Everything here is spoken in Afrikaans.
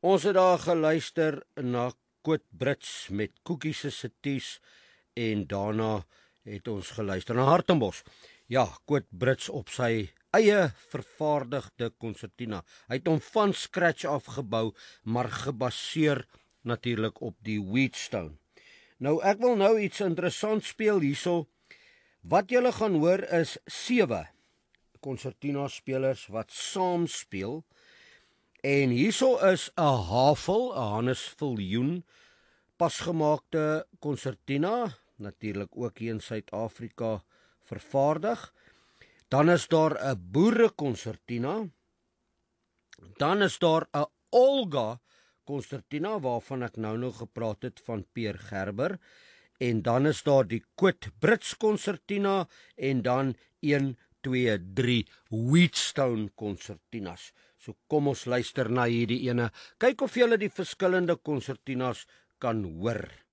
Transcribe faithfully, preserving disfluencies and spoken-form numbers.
Ons het daar geluister na Quit Brits met Koekie se Seties en daarna het ons geluister na Hartenbos. Ja, Quit Brits op sy eie vervaardigde konsertina. Hy het hom van scratch afgebou, maar gebaseer natuurlik op die Wheatstone. Nou ek wil nou iets interessants speel hierso. Wat julle gaan hoor is sewe konsertina spelers wat saam speel. En hierso is 'n Havel, 'n Hannes Viljoen pasgemaakte konsertina, natuurlik ook hier in Suid-Afrika vervaardig. Dan is daar 'n boerekonsertina. Dan is daar 'n Olga konsertina waarvan ek nou nog gepraat het van Peer Gerber. En dan is daar die Quit Brits konsertina en dan een, twee, drie Wheatstone konsertinas. So kom ons luister na hierdie ene. Kyk of julle die verskillende konsertinas kan hoor.